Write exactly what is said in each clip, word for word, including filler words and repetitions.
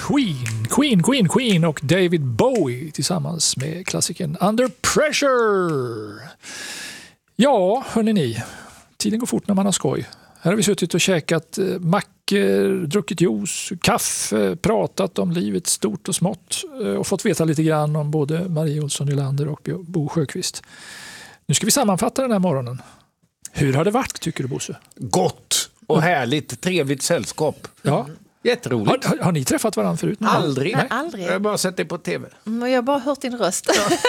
Queen, Queen, Queen, Queen och David Bowie tillsammans med klassikern Under Pressure. Ja, hörni ni, tiden går fort när man har skoj. Här har vi suttit och käkat mackor, druckit juice, kaffe, pratat om livet stort och smått och fått veta lite grann om både Marie Olsson Nylander och Bo Sjöqvist. Nu ska vi sammanfatta den här morgonen. Hur har det varit, tycker du, Bosse? Gott och härligt, trevligt sällskap. Ja. Jätteroligt. Har, har, har ni träffat varandra förut? Aldrig. Nej, aldrig. Jag har bara sett det på tv. Mm, jag har bara hört din röst.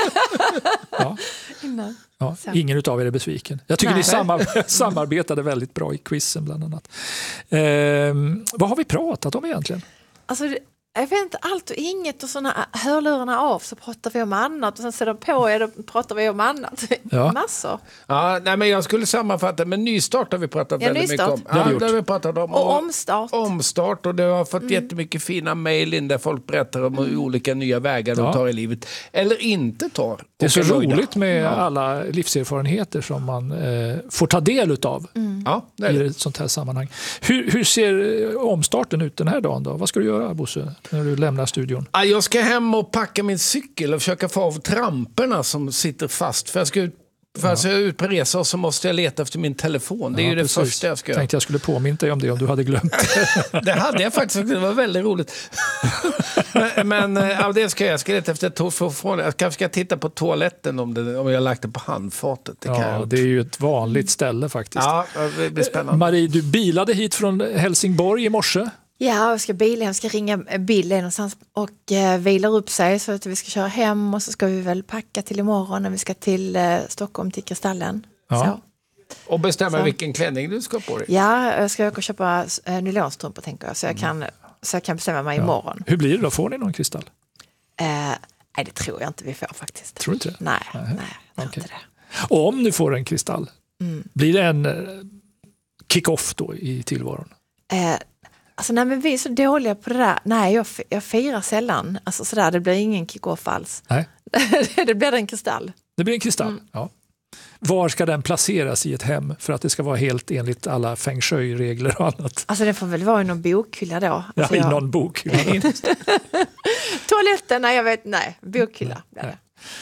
Ja. Innan. Ja, ingen utav er är besviken. Jag tycker Nej. ni samar- samarbetade väldigt bra i quizen bland annat. Ehm, vad har vi pratat om egentligen? Alltså, jag vet inte, allt och inget och såna hörlurarna av så pratar vi om annat och sen sätter de på er då pratar vi om annat. Ja. Massor. Ja, nej, men jag skulle sammanfatta med nystart har vi pratat Ja, väldigt nystart. mycket om. Det har vi Ja, gjort. det har vi pratat om. Och omstart. Omstart och det har fått jättemycket fina mejl in där folk berättar om hur olika nya vägar Ja. de tar i livet. Eller inte tar. Det är Och så nöjda. roligt med alla livserfarenheter som man eh, får ta del utav Ja, det är i det. ett sånt här sammanhang. Hur, hur ser eh, omstarten ut den här dagen då? Vad ska du göra, Bosse, när du lämnar studion? Ja, jag ska hem och packa min cykel och försöka få av tramperna som sitter fast. För jag ska ut, för jag ska ut på resa och så måste jag leta efter min telefon. Det är Ja, ju det precis. första jag ska göra. Tänkte jag skulle påminna dig om det om du hade glömt det. Det hade jag faktiskt, det var väldigt roligt. men men ja, det ska jag. Jag ska leta efter ett telefon. Jag kanske ska titta på toaletten om, det, om jag har lagt det på handfatet. Det kan Ja, jag. det är ju ett vanligt ställe faktiskt. Ja, det blir spännande. Marie, du bilade hit från Helsingborg i morse. Ja, jag ska bila, jag ska ringa Bill någonstans och eh, vilar upp sig så att vi ska köra hem och så ska vi väl packa till imorgon när vi ska till eh, Stockholm till Kristallen. Ja. Så. Och bestämma Så. vilken klänning du ska på dig. Ja, jag ska åka och köpa eh, nylonstrumpor tänker jag så jag kan, så jag kan bestämma mig imorgon. Hur blir det då? Får ni någon kristall? Eh, nej, det tror jag inte vi får faktiskt. Tror du inte det? Nej, nej, jag tror Okej. inte det. Och om du får en kristall, Mm. blir det en eh, kick-off då i tillvaron? Eh, alltså nej, men vi är så dåliga på det där. Nej, jag, f- jag firar sällan. Alltså sådär, det blir ingen kick-off alls. Nej. Det blir en kristall. Det blir en kristall, Mm. ja. Var ska den placeras i ett hem för att det ska vara helt enligt alla feng shui-regler och annat? Alltså det får väl vara i någon bokhylla då. Ja, Alltså, i jag- någon bok. Toaletten, nej jag vet, nej. Bokhylla blir det.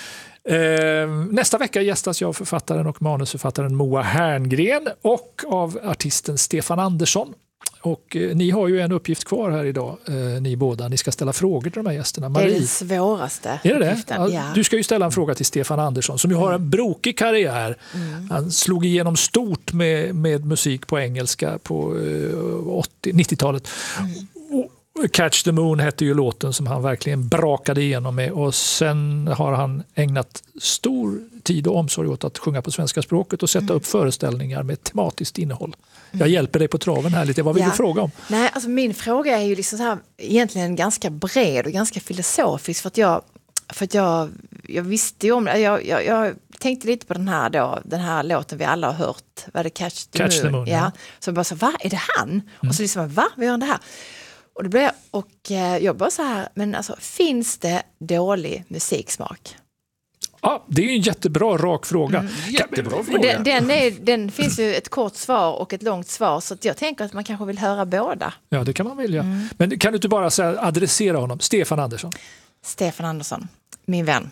Eh, nästa vecka gästas jag av författaren och manusförfattaren Moa Herngren och av artisten Stefan Andersson. Och eh, ni har ju en uppgift kvar här idag, eh, ni båda. Ni ska ställa frågor till de här gästerna. Det är Marie, den svåraste är det det? uppgiften. Ja, Ja. du ska ju ställa en fråga till Stefan Andersson som ju har en brokig karriär. Han slog igenom stort med, med musik på engelska på eh, åttio nittiotalet. Och Catch the Moon hette ju låten som han verkligen brakade igenom med och sen har han ägnat stor tid och omsorg åt att sjunga på svenska språket och sätta upp föreställningar med tematiskt innehåll. Jag hjälper dig på traven här lite. Vad vill Ja. du fråga om? Nej, alltså min fråga är ju liksom så här, egentligen ganska bred och ganska filosofisk för att jag, för att jag, jag visste ju om det. Jag, jag, jag tänkte lite på den här då, den här låten vi alla har hört. Vad är det? Catch the Catch Moon. the Moon, ja. ja. Så jag bara så, va? Är det han? Och så liksom, va? Vad gör han det här? Och, det blev, och eh, jag bara så här, men alltså finns det dålig musiksmak? Ja, det är ju en jättebra rak fråga. Jättebra Och fråga. den, den, är, den finns ju ett kort svar och ett långt svar så att jag tänker att man kanske vill höra båda. Ja, det kan man vilja. Men kan du inte bara säga, adressera honom? Stefan Andersson. Stefan Andersson, min vän.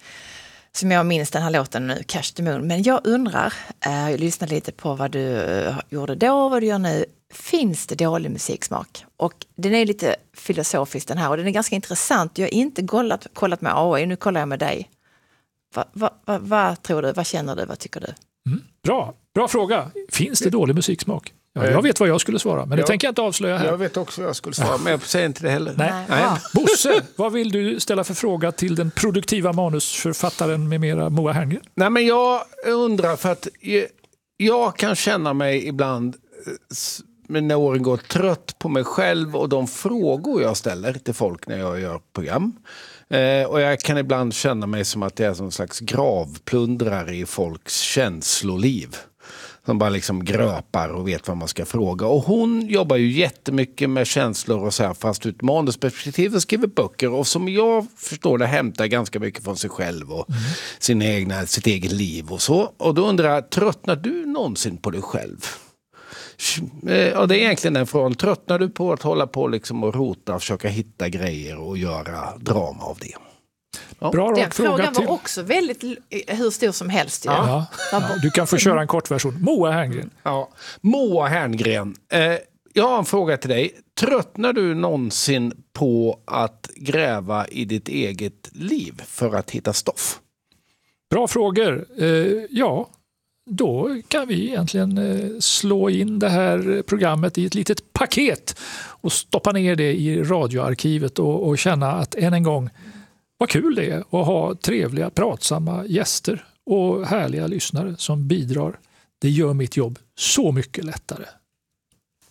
Som jag minns den här låten nu, Catch the Moon. Men jag undrar, eh, jag lyssnade lite på vad du eh, gjorde då och vad du gör nu. Finns det dålig musiksmak? Och den är lite filosofisk den här och den är ganska intressant. Jag har inte kollat, kollat med A I, nu kollar jag med dig. Vad va, va, va tror du? Vad känner du? Vad tycker du? Bra, bra fråga. Finns det dålig musiksmak? Ja, jag vet vad jag skulle svara, men det Ja. tänker jag inte avslöja här. Jag vet också vad jag skulle svara, men jag säger inte det heller. Nej. Nej. Nej. Ja. Bosse, vad vill du ställa för fråga till den produktiva manusförfattaren med mera Moa Herngren? Nej, men jag undrar för att jag, jag kan känna mig ibland eh, s- med när åren går trött på mig själv och de frågor jag ställer till folk när jag gör program. Eh, och jag kan ibland känna mig som att jag är som en slags gravplundrare i folks känsloliv. Som bara liksom gröpar och vet vad man ska fråga. Och hon jobbar ju jättemycket med känslor och så här fast ut manusperspektiv och skriver böcker. Och som jag förstår det hämtar ganska mycket från sig själv och mm. sin egna, sitt eget liv och så. Och då undrar jag, tröttnar du någonsin på dig själv? Ja, det är egentligen den frågan. Tröttnar du på att hålla på liksom och rota, försöka hitta grejer och göra drama av det? Ja. Bra Den fråga frågan till. var också väldigt hur stor som helst. Ja. Ja. Ja, du kan få köra en kortversion. Moa Herngren. Ja. Moa Herngren. Eh, jag har en fråga till dig. Tröttnar du någonsin på att gräva i ditt eget liv för att hitta stoff? Bra frågor. Eh, ja, då kan vi egentligen eh, slå in det här programmet i ett litet paket och stoppa ner det i radioarkivet och, och känna att än en gång vad kul det är att ha trevliga, pratsamma gäster och härliga lyssnare som bidrar. Det gör mitt jobb så mycket lättare.